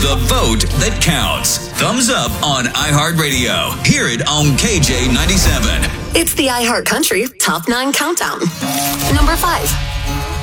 The vote that counts. Thumbs up on iHeartRadio. Hear it on KJ97. It's the iHeart Country Top 9 Countdown. Number 5.